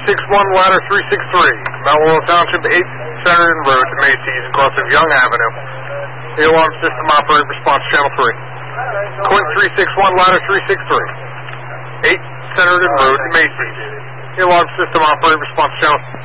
ladder 363, Mount Laurel Township, 8th Centerton Road to Macy's, across of Young Avenue. The alarm system operator, response channel 3. Coin 361, ladder 363, 8th Centerton Road to Macy's. The alarm system operator, response channel